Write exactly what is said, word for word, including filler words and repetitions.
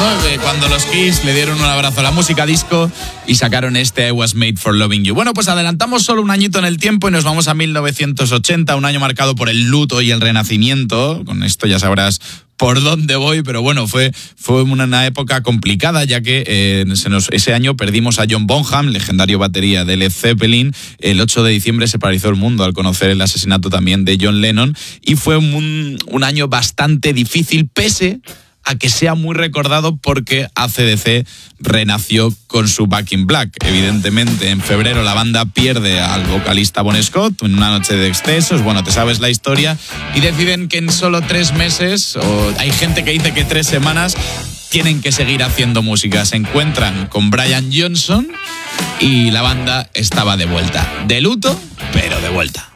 ¿no? De cuando los Kiss le dieron un abrazo a la música disco y sacaron este I Was Made for Loving You. Bueno, pues adelantamos solo un añito en el tiempo y nos vamos a mil novecientos ochenta, un año marcado por el luto y el renacimiento. Con esto ya sabrás por dónde voy, pero bueno, fue, fue una época complicada, ya que eh, se nos, ese año perdimos a John Bonham, legendario batería de Led Zeppelin. El ocho de diciembre se paralizó el mundo al conocer el asesinato también de John Lennon, y fue un, un año bastante difícil, pese a que sea muy recordado porque A C D C renació con su Back in Black. Evidentemente, en febrero la banda pierde al vocalista Bon Scott en una noche de excesos. Bueno, te sabes la historia. Y deciden que en solo tres meses, o hay gente que dice que tres semanas, tienen que seguir haciendo música. Se encuentran con Brian Johnson y la banda estaba de vuelta. De luto, pero de vuelta.